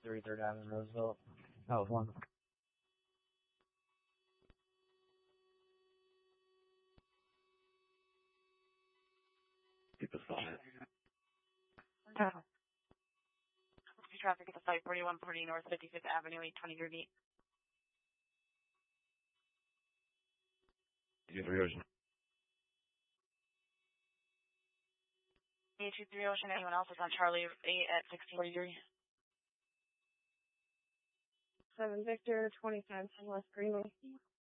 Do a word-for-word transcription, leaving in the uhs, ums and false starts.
thirty-third Avenue, Roosevelt. Oh, one. Keep aside. No. Traffic at the site, forty-one forty North fifty-fifth Avenue, eight twenty-three B. You three Ocean. eight two three Ocean, anyone else is on Charlie eight at sixteen forty-three. seven Victor, twenty-five West Greenway.